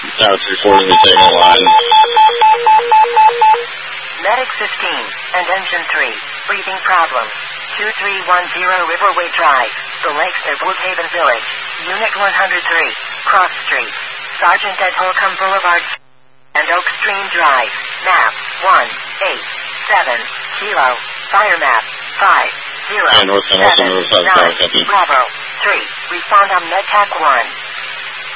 Now it's recording the signal line. Medic 15 and Engine 3, breathing problem. 2310 Riverway Drive, The Lakes at Woodhaven Village, Unit 103, Cross Street, Sergeant at Holcomb Boulevard, and Oak Stream Drive, map 187, Kilo, fire map 50, North Carolina, 7, 9, Bravo, 3, respond on MedTac 1.